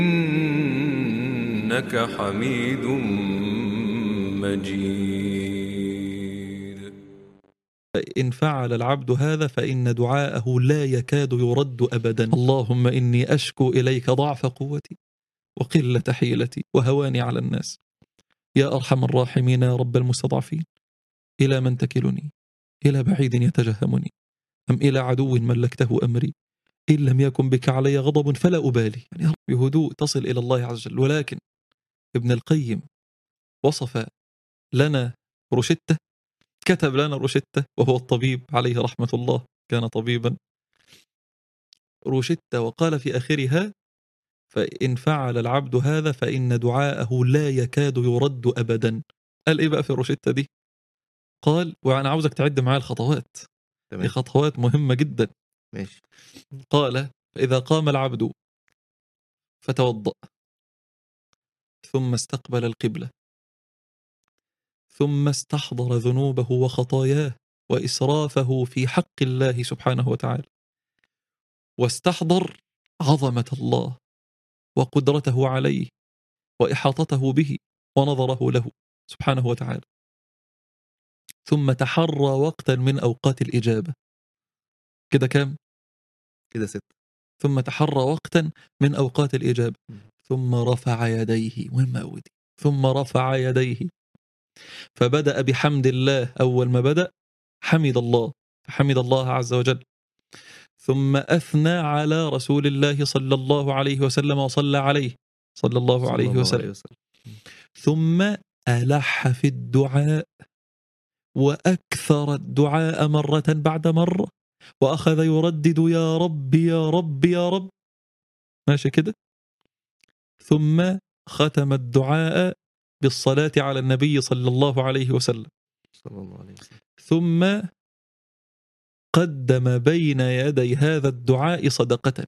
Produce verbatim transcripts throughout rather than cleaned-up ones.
إنك حميد مجيد. إن فعل العبد هذا فإن دعاءه لا يكاد يرد أبدا. اللهم إني أشكو إليك ضعف قوتي وقلة حيلتي وهواني على الناس. يا أرحم الراحمين يا رب المستضعفين، إلى من تكلني؟ إلى بعيد يتجهمني أم إلى عدو ملكته أمري؟ إن لم يكن بك علي غضب فلا أبالي. يعني يا رب بهدوء تصل إلى الله عز وجل. ولكن ابن القيم وصف لنا روشتة، كتب لنا روشتة وهو الطبيب عليه رحمة الله، كان طبيبا. روشتة وقال في آخرها: فإن فعل العبد هذا فإن دعاءه لا يكاد يرد أبدا. قال إيه بقى في الروشتة دي؟ قال، وأنا عاوزك تعد معايا الخطوات، تمام. دي خطوات مهمة جدا. ماشي. قال: فإذا قام العبد فتوضأ، ثم استقبل القبلة، ثم استحضر ذنوبه وخطاياه وإسرافه في حق الله سبحانه وتعالى، واستحضر عظمة الله وقدرته عليه وإحاطته به ونظره له سبحانه وتعالى، ثم تحرى وقتا من أوقات الإجابة. كده كام؟ كده ست. ثم تحرى وقتا من أوقات الإجابة، ثم رفع يديه. مهمة أوي دي. ثم رفع يديه فبدأ بحمد الله. أول ما بدأ حمد الله، فحمد الله عز وجل، ثم أثنى على رسول الله صلى الله عليه وسلم وصلى عليه صلى الله عليه وسلم، ثم ألح في الدعاء وأكثر الدعاء مرة بعد مرة، وأخذ يردد يا رب يا رب يا رب. ماشي كده. ثم ختم الدعاء بالصلاة على النبي صلى الله عليه وسلم، صلى الله عليه وسلم. ثم قدم بين يدي هذا الدعاء صدقة،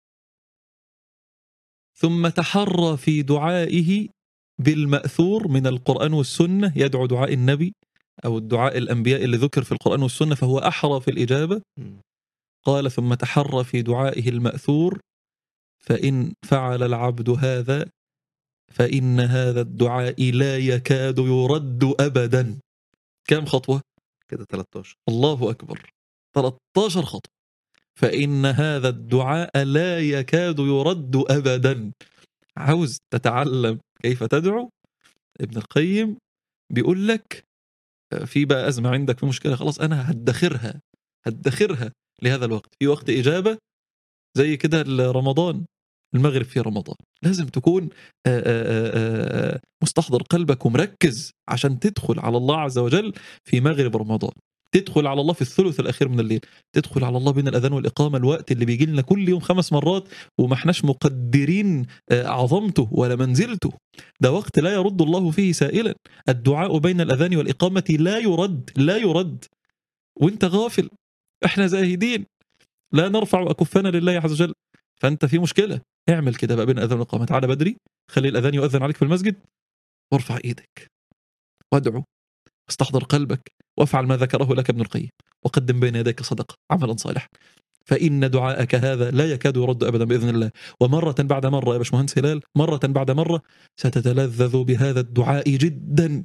ثم تحرى في دعائه بالمأثور من القرآن والسنة، يدعو دعاء النبي أو الدعاء الأنبياء اللي ذكر في القرآن والسنة فهو أحرى في الإجابة. قال: ثم تحرى في دعائه المأثور، فإن فعل العبد هذا فإن هذا الدعاء لا يكاد يرد أبدا. كم خطوة؟ كده ثلاثة عشر. الله أكبر، ثلاثة عشر خطوة. فإن هذا الدعاء لا يكاد يرد أبدا. عاوز تتعلم كيف تدعو؟ ابن القيم بيقول لك في بقى أزمة عندك، في مشكلة، خلاص أنا هدخرها هدخرها لهذا الوقت، في وقت إجابة زي كده رمضان، المغرب في رمضان، لازم تكون آآ آآ مستحضر قلبك ومركز عشان تدخل على الله عز وجل في مغرب رمضان، تدخل على الله في الثلث الأخير من الليل، تدخل على الله بين الأذان والإقامة، الوقت اللي بيجي لنا كل يوم خمس مرات وما احناش مقدرين عظمته ولا منزلته. ده وقت لا يرد الله فيه سائلا. الدعاء بين الأذان والإقامة لا يرد لا يرد وانت غافل. احنا زاهدين لا نرفع أكفنا لله عز وجل. فأنت في مشكلة، اعمل كده بقى بين الأذان والإقامة، تعالى بدري، خلي الأذان يؤذن عليك في المسجد، وارفع إيدك وادعو، استحضر قلبك، وافعل ما ذكره لك ابن القيم، وقدم بين يديك صدقة عملا صالحا، فإن دعاءك هذا لا يكاد يرد أبدا بإذن الله. ومرة بعد مرة يا باشمهندس هلال، مرة بعد مرة ستتلذذ بهذا الدعاء جدا،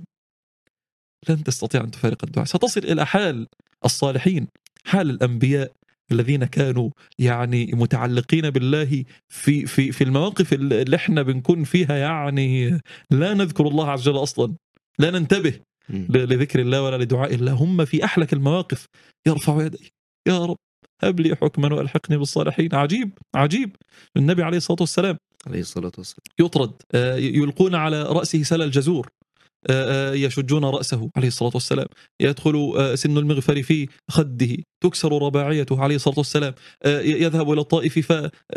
لن تستطيع أن تفارق الدعاء، ستصل إلى حال الصالحين، حال الأنبياء الذين كانوا يعني متعلقين بالله في في في المواقف اللي احنا بنكون فيها يعني لا نذكر الله عز وجل أصلا، لا ننتبه لذكر الله ولا لدعاء الله. هم في أحلك المواقف يرفع يديه: يا رب هب لي حكما والحقني بالصالحين. عجيب عجيب. النبي عليه الصلاة والسلام عليه الصلاة والسلام يطرد، يلقون على رأسه سل الجزور، يشجون رأسه عليه الصلاة والسلام، يدخل سن المغفر في خده، تكسر رباعيته عليه الصلاة والسلام، يذهب إلى الطائف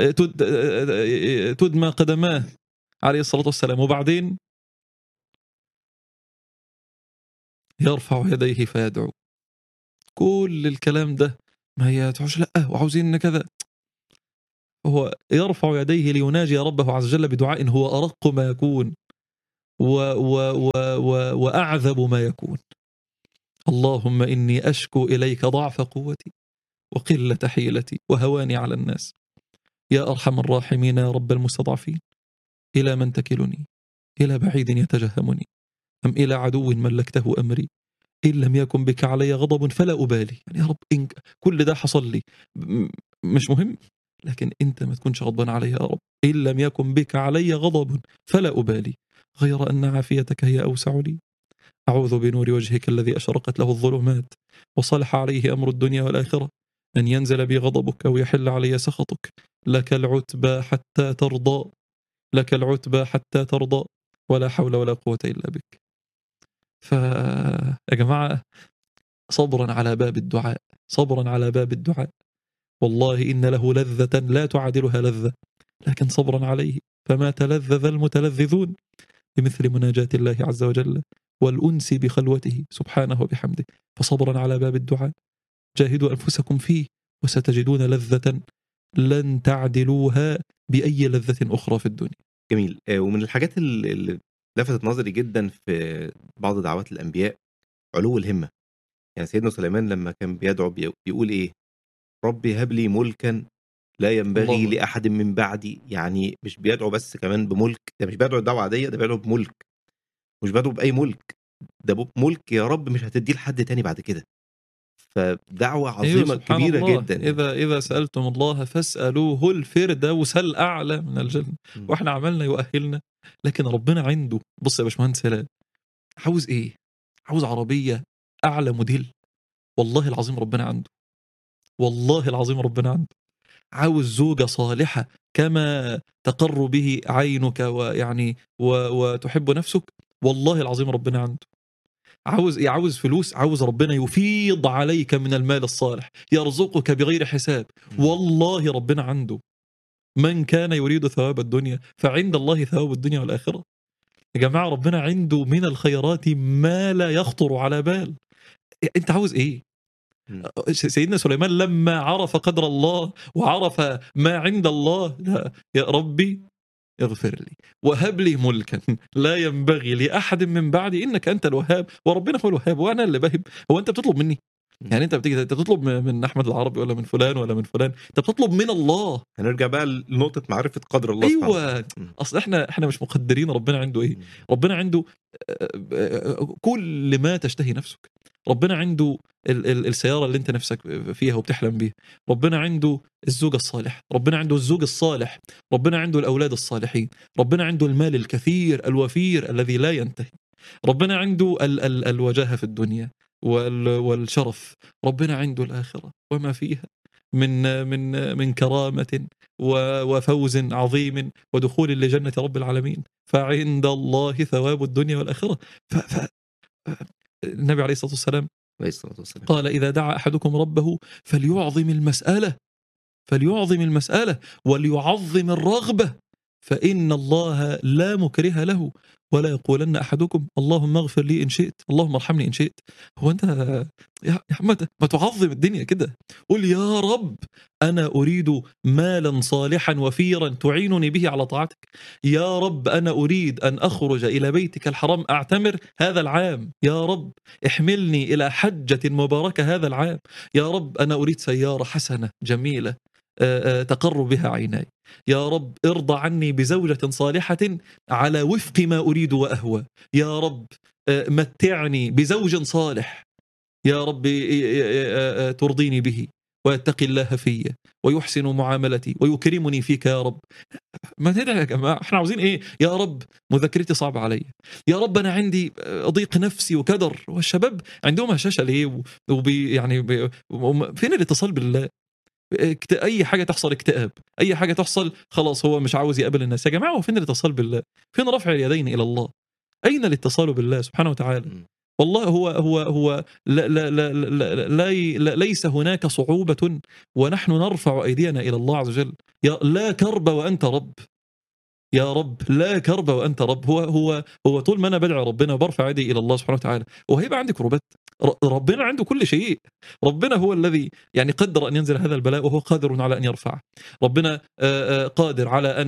فتدمى قدماه عليه الصلاة والسلام، وبعدين يرفع يديه فيدعو. كل الكلام ده ما هي تعوش لا وعاوزين كذا، هو يرفع يديه ليناجي ربه عز وجل بدعاء هو أرق ما يكون و و و و وأعذب ما يكون. اللهم إني أشكو إليك ضعف قوتي وقلة حيلتي وهواني على الناس. يا أرحم الراحمين يا رب المستضعفين، إلى من تكلني؟ إلى بعيد يتجهمني أم إلى عدو ملكته أمري؟ إن لم يكن بك علي غضب فلا أبالي. يعني يا رب إن كل ده حصل لي م- مش مهم، لكن أنت ما تكونش غضبان علي يا رب. إن لم يكن بك علي غضب فلا أبالي، غير أن عافيتك هي أوسع لي. أعوذ بنور وجهك الذي أشرقت له الظلمات وصلح عليه أمر الدنيا والآخرة أن ينزل بي غضبك أو يحل علي سخطك. لك العتبى حتى ترضى، لك العتبى حتى ترضى، ولا حول ولا قوة إلا بك. فيا جماعة، صبرا على باب الدعاء، صبرا على باب الدعاء، والله إن له لذة لا تعادلها لذة، لكن صبرا عليه. فما تلذذ المتلذذون بمثل مناجاة الله عز وجل والأنس بخلوته سبحانه وبحمده. فصبرا على باب الدعاء، جاهدوا أنفسكم فيه وستجدون لذة لن تعدلوها بأي لذة أخرى في الدنيا. جميل. آه، ومن الحاجات ال- اللي لفتت نظري جدا في بعض دعوات الأنبياء علو الهمة. يعني سيدنا سليمان لما كان بيدعو بي- بيقول إيه؟ ربي هب لي ملكا لا ينبغي الله. لأحد من بعدي. يعني مش بيدعو بس كمان بملك، ده مش بيدعو الدعوة عادية، ده بيدعو بملك. مش بيدعو بأي ملك، ده بملك يا رب مش هتديه لحد تاني بعد كده. فدعوة أيوة عظيمة سبحان كبيرة الله. جدا. إذا إذا سألتم الله فاسألوه الفردوس الأعلى من الجنة. م. وإحنا عملنا يؤهلنا، لكن ربنا عنده. بص يا باشمهندس هلال، عاوز إيه؟ عاوز عربية أعلى موديل؟ والله العظيم ربنا عنده، والله العظيم ربنا عنده. عاوز زوجة صالحة كما تقر به عينك ويعني و... وتحب نفسك؟ والله العظيم ربنا عنده. عاوز ايه؟ عاوز فلوس؟ عاوز ربنا يفيض عليك من المال الصالح، يرزقك بغير حساب؟ م. والله ربنا عنده. من كان يريد ثواب الدنيا فعند الله ثواب الدنيا والآخرة. يا جماعة، ربنا عنده من الخيرات ما لا يخطر على بال. انت عاوز ايه؟ م. سيدنا سليمان لما عرف قدر الله وعرف ما عند الله، لا يا ربي اغفر لي وهب لي ملكا لا ينبغي لأحد من بعدي إنك أنت الوهاب. وربنا هو الوهاب وأنا اللي بهب. هو أنت بتطلب مني؟ م. يعني أنت بتيجي أنت بتطلب من أحمد العربي ولا من فلان ولا من فلان؟ أنت بتطلب من الله. هنرجع بقى لنقطة معرفة قدر الله سبحانه أيوة. وتعالى. م. أصل إحنا إحنا مش مقدرين ربنا عنده إيه. م. ربنا عنده آه، آه، كل ما تشتهي نفسك. ربنا عنده ال- ال- السيارة اللي انت نفسك فيها وبتحلم بيها. ربنا عنده الزوجة الصالح، ربنا عنده الزوج الصالح، ربنا عنده الأولاد الصالحين، ربنا عنده المال الكثير الوفير الذي لا ينتهي، ربنا عنده ال- ال- الوجاهة في الدنيا وال- والشرف، ربنا عنده الآخرة وما فيها من من من كرامة و- وفوز عظيم ودخول لجنة رب العالمين. فعند الله ثواب الدنيا والآخرة. ف ف النبي عليه الصلاة والسلام عليه الصلاة والسلام. قال إذا دعا أحدكم ربه فليعظم المسألة، فليعظم المسألة وليعظم الرغبة، فإن الله لا مكره له. ولا يقولن أحدكم اللهم اغفر لي إن شئت، اللهم ارحمني إن شئت. هو أنت يا أحمد ما تعظم الدنيا كده؟ قل يا رب أنا أريد مالا صالحا وفيرا تعينني به على طاعتك. يا رب أنا أريد أن أخرج إلى بيتك الحرام أعتمر هذا العام. يا رب احملني إلى حجة مباركة هذا العام. يا رب أنا أريد سيارة حسنة جميلة تقر بها عيناي. يا رب ارضى عني بزوجة صالحة على وفق ما أريد وأهوى. يا رب متعني بزوج صالح يا رب ترضيني به ويتقي الله في ويحسن معاملتي ويكرمني فيك يا رب. ما ندعي يا جماعة، احنا عاوزين ايه؟ يا رب مذاكرتي صعبة علي، يا رب انا عندي ضيق نفسي وكدر. والشباب عندهم هشاشة ليه؟ وبي يعني بي فين الاتصال بالله؟ اي حاجه تحصل اكتئاب، اي حاجه تحصل خلاص هو مش عاوز يقابل الناس. يا جماعه، وفين الاتصال بالله؟ فين رفع اليدين الى الله؟ اين الاتصال بالله سبحانه وتعالى؟ م. والله هو هو هو لا لا لا لا لا لا ليس هناك صعوبة ونحن نرفع أيدينا إلى الله عز وجل. يا لا كرب وأنت رب، يا رب لا كرب وأنت رب. هو هو هو طول ما أنا بدعي ربنا برفع يدي إلى الله سبحانه وتعالى، وهيبقى عندي كربات. ربنا عنده كل شيء. ربنا هو الذي يعني قدر أن ينزل هذا البلاء وهو قادر على أن يرفعه. ربنا قادر على أن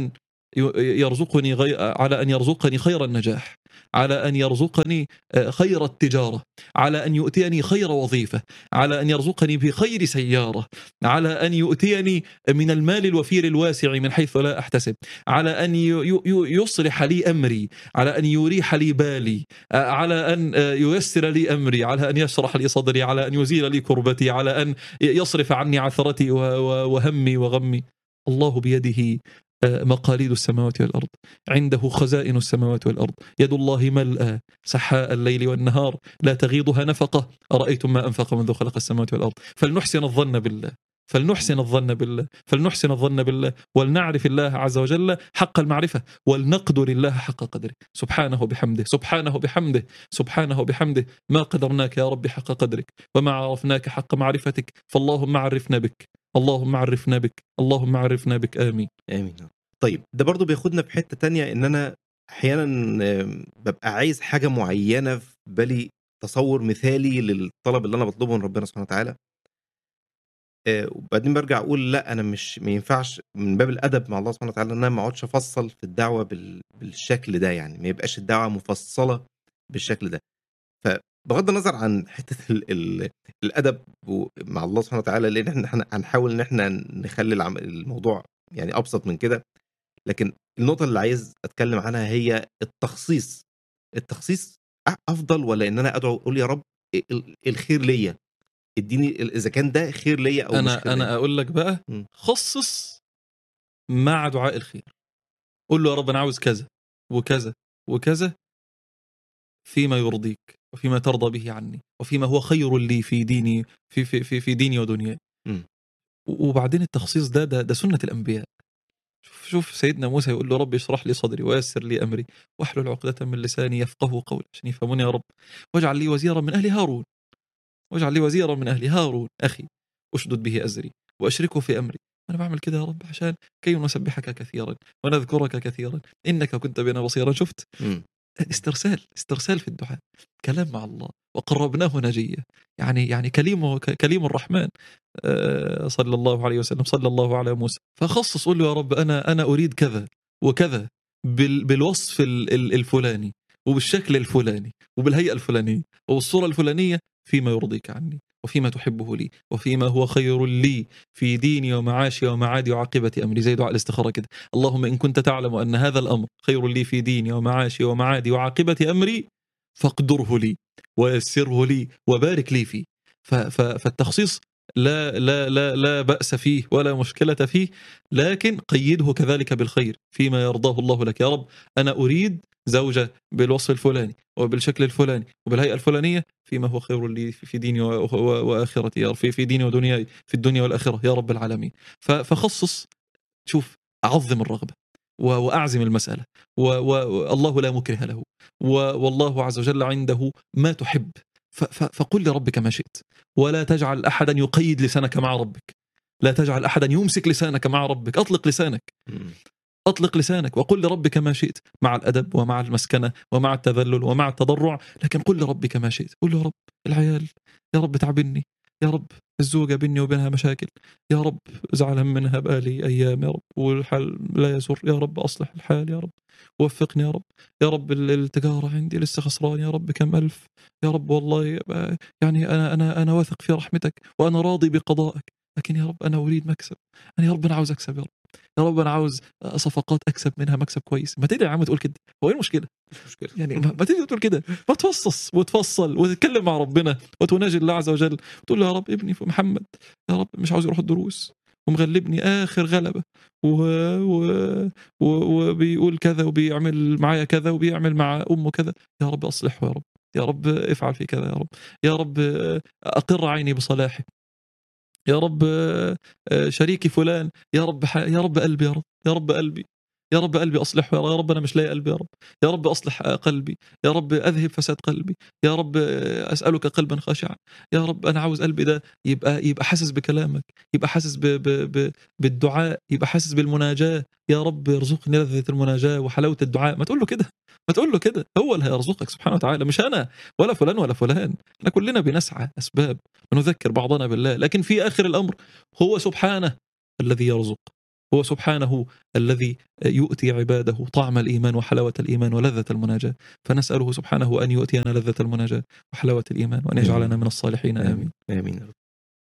يرزقني غي... على أن يرزقني خير النجاح، على أن يرزقني خير التجارة، على أن يؤتيني خير وظيفة، على أن يرزقني بخير سيارة، على أن يؤتيني من المال الوفير الواسع من حيث لا أحتسب، على أن يصلح لي أمري، على أن يريح لي بالي، على أن ييسر لي أمري، على أن يشرح لي صدري، على أن يزيل لي كربتي، على أن يصرف عني عثرتي وهمي وغمي. الله بيده مقاليد السماوات والأرض، عنده خزائن السماوات والأرض، يد الله ملأى سحاء الليل والنهار لا تغيضها نفقة، أرأيتم ما أنفق منذ خلق السماوات والأرض. فلنحسن الظن بالله، فلنحسن الظن بالله، فلنحسن الظن بالله، ولنعرف الله عز وجل حق المعرفة، ولنقدر الله حق قدره، سبحانه بحمده، سبحانه بحمده، سبحانه بحمده. ما قدرناك يا رب حق قدرك، وما عرفناك حق معرفتك، فاللهم عرفنا بك، اللهم عرفنا بك، اللهم عرفنا بك. آمين آمين. طيب ده برضو بياخدنا في حتة تانية، إن أنا أحيانا ببقى عايز حاجة معينة في بالي، تصور مثالي للطلب اللي أنا بطلبه من ربنا سبحانه وتعالى، وبعدين برجع أقول لا، أنا مش ما ينفعش من باب الأدب مع الله سبحانه وتعالى إن أنا ما أقعدش أفصل في الدعوة بال... بالشكل ده، يعني ما يبقاش الدعوة مفصلة بالشكل ده. فبغض النظر عن حتة ال... ال... الأدب مع الله سبحانه وتعالى، لأن إحنا هنحاول إن إحنا نخلي العم... الموضوع يعني أبسط من كده، لكن النقطة اللي عايز أتكلم عنها هي التخصيص. التخصيص أفضل، ولا إن أنا أدعو أقول يا رب الخير ليا، اديني إذا كان ده خير ليا أو مش أنا خير ليا؟ أنا أقول لك بقى، م. خصص مع دعاء الخير، قول له يا رب أنا عاوز كذا وكذا وكذا فيما يرضيك وفيما ترضى به عني وفيما هو خير لي في ديني في في في, في ديني ودنياي. م. وبعدين التخصيص ده ده, ده سنة الأنبياء. شوف, شوف سيدنا موسى يقول له رب اشرح لي صدري ويسر لي أمري واحلل عقدة من لساني يفقهوا قولي عشان يفهموني يا رب، واجعل لي وزيرا من أهل هارون، واجعل لي وزيرا من أهل هارون أخي أشدد به أزري وأشركه في أمري. أنا بعمل كده يا رب عشان كي نسبحك كثيرا ونذكرك كثيرا إنك كنت بنا بصيرا. شفت م. استرسال استرسال في الدعاء، كلام مع الله، وقربناه نجية، يعني يعني كليم كليم الرحمن صلى الله عليه وسلم، صلى الله على موسى. فخصص قول له يا رب أنا أنا أريد كذا وكذا بالوصف الفلاني وبالشكل الفلاني وبالهيئة الفلانية وبالصورة الفلانية فيما يرضيك عني وفيما تحبه لي وفيما هو خير لي في ديني ومعاشي ومعادي وعاقبة أمري. زي دعاء الاستخارة كده، اللهم إن كنت تعلم أن هذا الأمر خير لي في ديني ومعاشي ومعادي وعاقبة أمري فاقدره لي ويسره لي وبارك لي فيه. فالتخصيص لا لا لا لا بأس فيه ولا مشكلة فيه، لكن قيده كذلك بالخير فيما يرضاه الله لك. يا رب أنا أريد زوجة بالوصف الفلاني وبالشكل الفلاني وبالهيئة الفلانية فيما هو خير لي في ديني وآخرتي، يا رب في ديني ودنياي في الدنيا والآخرة يا رب العالمين. فخصص، شوف، أعظم الرغبة وأعزم المسألة، والله لا مكره له، والله عز وجل عنده ما تحب. فقل لربك ما شئت، ولا تجعل أحدا يقيد لسانك مع ربك، لا تجعل أحدا يمسك لسانك مع ربك، أطلق لسانك أطلق لسانك وقل لربك ما شئت، مع الأدب ومع المسكنة ومع التذلل ومع التضرع، لكن قل لربك ما شئت. قل له يا رب العيال، يا رب تعبني، يا رب الزوجة بيني وبينها مشاكل، يا رب زعلها منها بقالي أيام، يا رب والحال لا يسر، يا رب أصلح الحال، يا رب وفقني، يا رب يا رب التجارة عندي لسه خسران، يا رب كم ألف، يا رب والله يعني أنا أنا أنا واثق في رحمتك وأنا راضي بقضائك، لكن يا رب أنا أريد مكسب، أنا يا رب أنا عاوز أكسب، يا رب يا رب أنا عاوز صفقات أكسب منها مكسب كويس. ما تدري يا عم تقول كده، هو إيه المشكلة؟ مش مشكلة يعني ما تدري تقول كده، ما تفصص وتفصل وتتكلم مع ربنا وتناجي الله عز وجل، وتقول له يا رب ابني محمد يا رب مش عاوز يروح الدروس ومغلبني آخر غلبة و... و... و... وبيقول كذا وبيعمل معايا كذا وبيعمل مع أمه كذا، يا رب أصلحه، يا رب يا رب افعل في كذا، يا رب يا رب أقر عيني بصلاحه، يا رب شريكي فلان، يا رب يا رب قلبي، يا رب يا رب قلبي، يا رب قلبي أصلحه، يا رب أنا مش لاقي قلبي، يا رب يا رب أصلح قلبي، يا رب أذهب فساد قلبي، يا رب أسألك قلبا خاشعا، يا رب أنا عاوز قلبي ده يبقى يبقى حاسس بكلامك، يبقى حاسس ب ب ب بالدعاء، يبقى حاسس بالمناجاة، يا رب ارزقني لذة المناجاة وحلاوة الدعاء. ما تقول له كده، ما تقول له كده، هو اللي هيرزقك سبحانه وتعالى، مش أنا ولا فلان ولا فلان، احنا كلنا بنسعى أسباب ونذكر بعضنا بالله، لكن في آخر الأمر هو سبحانه الذي يرزق هو سبحانه الذي يؤتي عباده طعم الإيمان وحلاوة الإيمان ولذة المناجاة، فنسأله سبحانه أن يؤتينا لذة المناجاة وحلاوة الإيمان وأن يجعلنا من الصالحين. آمين. آمين. آمين.